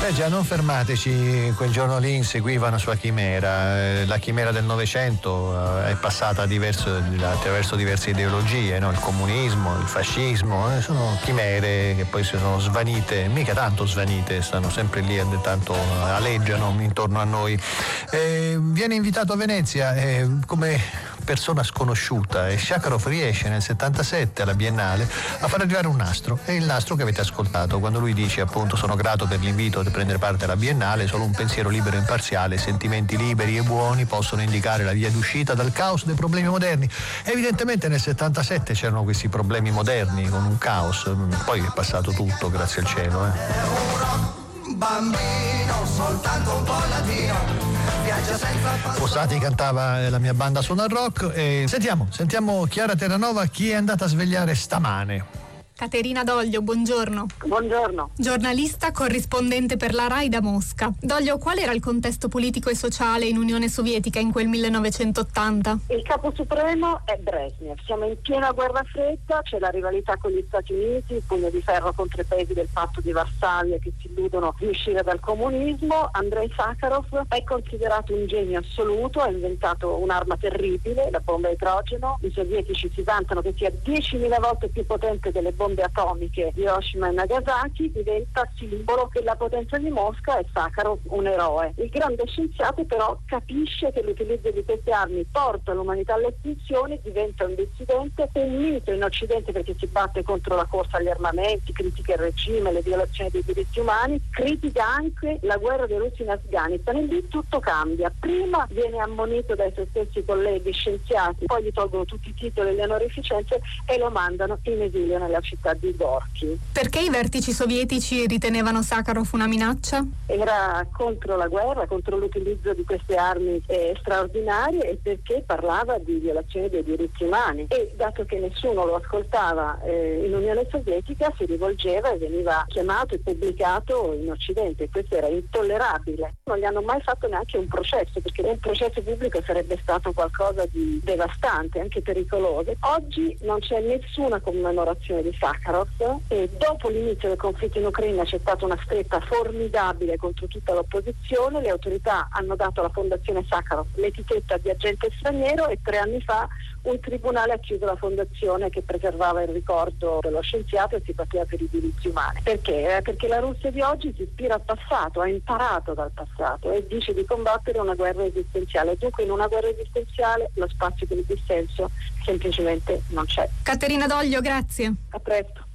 Già, non fermateci, quel giorno lì inseguiva una sua chimera, la chimera del Novecento è passata attraverso diverse ideologie, no? Il comunismo, il fascismo, sono chimere che poi si sono svanite, mica tanto svanite, stanno sempre lì, tanto aleggiano intorno a noi. Viene invitato a Venezia come persona sconosciuta e Sakharov riesce nel 77 alla Biennale a far arrivare un nastro, è il nastro che avete ascoltato quando lui dice appunto: sono grato per l'invito di prendere parte alla Biennale, solo un pensiero libero e imparziale, sentimenti liberi e buoni possono indicare la via d'uscita dal caos dei problemi moderni. Evidentemente nel 77 c'erano questi problemi moderni con un caos, poi è passato tutto, grazie al cielo. Bambino, soltanto un po' latino. Fossati cantava La mia banda suona il rock. E sentiamo Chiara Terranova, chi è andata a svegliare stamane. Caterina Doglio, buongiorno. Buongiorno. Giornalista corrispondente per la RAI da Mosca. Doglio, qual era il contesto politico e sociale in Unione Sovietica in quel 1980? Il capo supremo è Brezhnev. Siamo in piena guerra fredda, c'è la rivalità con gli Stati Uniti, il pugno di ferro contro i paesi del patto di Varsavia che si illudono di uscire dal comunismo. Andrei Sakharov è considerato un genio assoluto, ha inventato un'arma terribile, la bomba a idrogeno. I sovietici si vantano che sia 10.000 volte più potente delle bombe atomiche di Hiroshima e Nagasaki, diventa simbolo della potenza di Mosca e Sakharov un eroe. Il grande scienziato però capisce che l'utilizzo di queste armi porta l'umanità all'estinzione, diventa un dissidente, un mito in Occidente perché si batte contro la corsa agli armamenti, critica il regime, le violazioni dei diritti umani, critica anche la guerra dei russi in Afghanistan, e lì tutto cambia. Prima viene ammonito dai suoi stessi colleghi scienziati, poi gli tolgono tutti i titoli e le onorificenze e lo mandano in esilio nella città di Gorky. Perché i vertici sovietici ritenevano Sakharov una minaccia? Era contro la guerra, contro l'utilizzo di queste armi straordinarie, e perché parlava di violazione dei diritti umani, e dato che nessuno lo ascoltava in Unione Sovietica, si rivolgeva e veniva chiamato e pubblicato in Occidente. Questo era intollerabile. Non gli hanno mai fatto neanche un processo, perché un processo pubblico sarebbe stato qualcosa di devastante, anche pericoloso. Oggi non c'è nessuna commemorazione di Sakharov, e dopo l'inizio del conflitto in Ucraina c'è stata una stretta formidabile contro tutta l'opposizione. Le autorità hanno dato alla fondazione Sakharov l'etichetta di agente straniero e 3 anni fa un tribunale ha chiuso la fondazione che preservava il ricordo dello scienziato e si batteva per i diritti umani. Perché? Perché la Russia di oggi si ispira al passato, ha imparato dal passato e dice di combattere una guerra esistenziale. Dunque in una guerra esistenziale lo spazio per il dissenso semplicemente non c'è. Caterina Doglio, grazie. A presto.